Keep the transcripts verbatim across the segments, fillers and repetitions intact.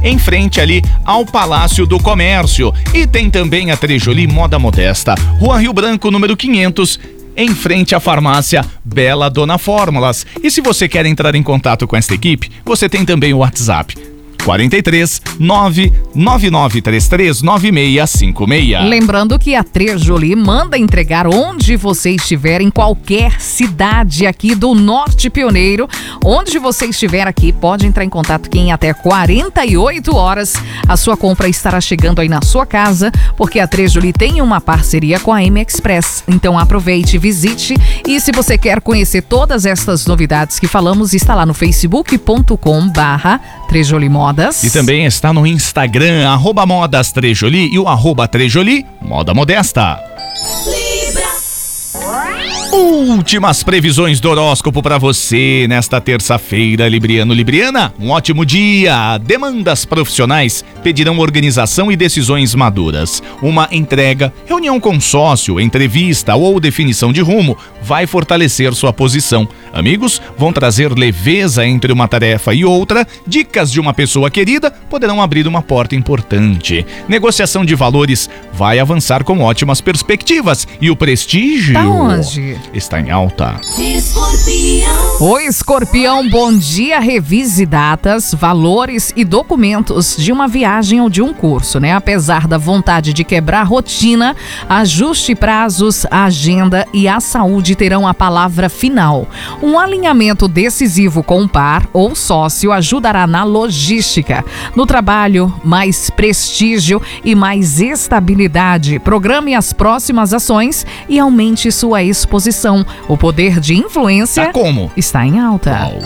em frente ali ao Palácio do Comércio. E tem também a Trejoli Moda Modesta, Rua Rio Branco, número quinhentos, em frente à farmácia Bela Dona Fórmulas. E se você quer entrar em contato com esta equipe, você tem também o WhatsApp quarenta e três, nove nove nove três três nove seis cinco seis. Lembrando que a Trejoli manda entregar onde você estiver, em qualquer cidade aqui do Norte Pioneiro. Onde você estiver aqui, pode entrar em contato que em até quarenta e oito horas a sua compra estará chegando aí na sua casa, porque a Trejoli tem uma parceria com a M Express. Então aproveite, visite, e se você quer conhecer todas estas novidades que falamos, está lá no facebook ponto com barra Trejoli Modas. E também está no Instagram, arroba Modas Trejoli e o arroba Trejoli Moda Modesta. Últimas previsões do horóscopo para você nesta terça-feira, Libriano, Libriana. Um ótimo dia. Demandas profissionais pedirão organização e decisões maduras. Uma entrega, reunião com sócio, entrevista ou definição de rumo vai fortalecer sua posição. Amigos vão trazer leveza entre uma tarefa e outra. Dicas de uma pessoa querida poderão abrir uma porta importante. Negociação de valores vai avançar com ótimas perspectivas. E o prestígio... Tá onde? Está em alta. Escorpião. Oi, Escorpião, bom dia. Revise datas, valores e documentos de uma viagem ou de um curso, né? Apesar da vontade de quebrar rotina, ajuste prazos, a agenda e a saúde terão a palavra final. Um alinhamento decisivo com um par ou sócio ajudará na logística. No trabalho, mais prestígio e mais estabilidade. Programe as próximas ações e aumente sua exposição. O poder de influência tá como? Está em alta. Uau.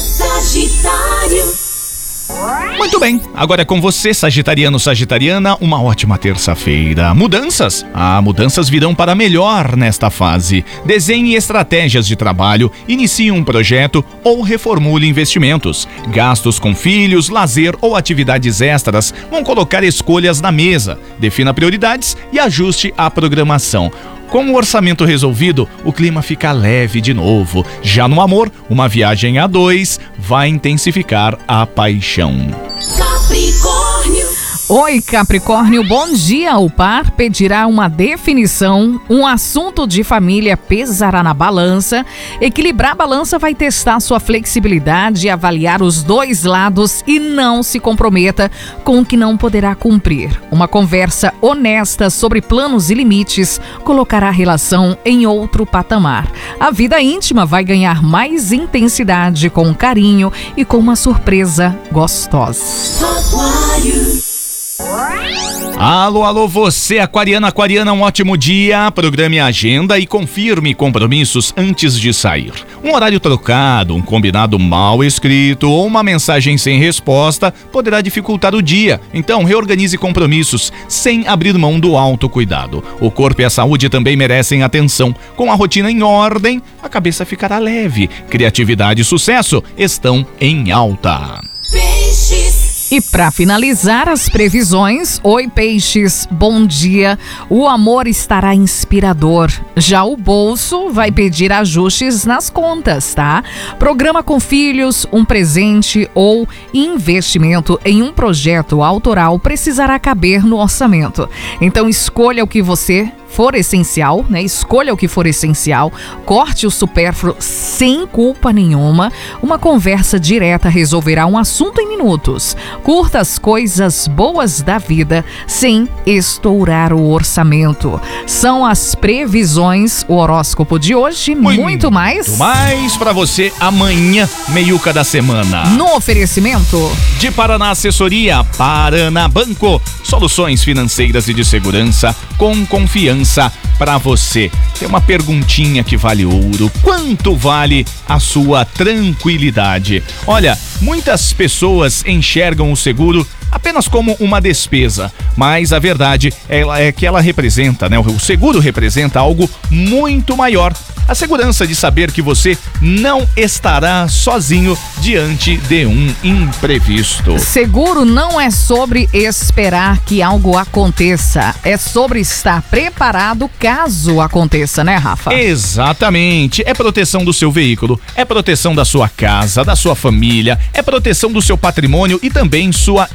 Sagitário. Muito bem, agora é com você, sagitariano, sagitariana, uma ótima terça-feira. Mudanças? Ah, mudanças virão para melhor nesta fase. Desenhe estratégias de trabalho, inicie um projeto ou reformule investimentos. Gastos com filhos, lazer ou atividades extras vão colocar escolhas na mesa. Defina prioridades e ajuste a programação. Com o orçamento resolvido, o clima fica leve de novo. Já no amor, uma viagem a dois vai intensificar a paixão. Capricórnio. Oi, Capricórnio, bom dia. O par pedirá uma definição, um assunto de família pesará na balança. Equilibrar a balança vai testar sua flexibilidade, avaliar os dois lados e não se comprometa com o que não poderá cumprir. Uma conversa honesta sobre planos e limites colocará a relação em outro patamar. A vida íntima vai ganhar mais intensidade com carinho e com uma surpresa gostosa. Aquário. Alô, alô, você, aquariana, aquariana, um ótimo dia. Programe a agenda e confirme compromissos antes de sair. Um horário trocado, um combinado mal escrito ou uma mensagem sem resposta poderá dificultar o dia. Então, reorganize compromissos sem abrir mão do autocuidado. O corpo e a saúde também merecem atenção. Com a rotina em ordem, a cabeça ficará leve. Criatividade e sucesso estão em alta. Peixes. E para finalizar as previsões, oi peixes, bom dia. O amor estará inspirador. Já o bolso vai pedir ajustes nas contas, tá? Programa com filhos, um presente ou investimento em um projeto autoral precisará caber no orçamento. Então escolha o que você for essencial, né? Escolha o que for essencial, corte o supérfluo sem culpa nenhuma. Uma conversa direta resolverá um assunto em minutos. Curta as coisas boas da vida sem estourar o orçamento. São as previsões, o horóscopo de hoje, muito, muito mais. Muito mais para você amanhã, meiuca da semana. No oferecimento de Paraná Assessoria, Paraná Banco, soluções financeiras e de segurança com confiança para você. Tem uma perguntinha que vale ouro. Quanto vale a sua tranquilidade? Olha, muitas pessoas enxergam o seguro apenas como uma despesa, mas a verdade é que ela representa, né? O seguro representa algo muito maior. A segurança de saber que você não estará sozinho diante de um imprevisto. Seguro não é sobre esperar que algo aconteça, é sobre estar preparado caso aconteça, né, Rafa? Exatamente. É proteção do seu veículo, é proteção da sua casa, da sua família, é proteção do seu patrimônio e também sua